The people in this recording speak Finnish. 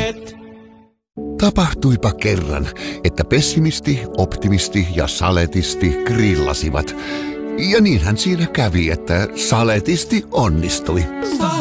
Tapahtuipa kerran, että pessimisti, optimisti ja saletisti grillasivat. Ja niinhän siinä kävi, että saletisti onnistui.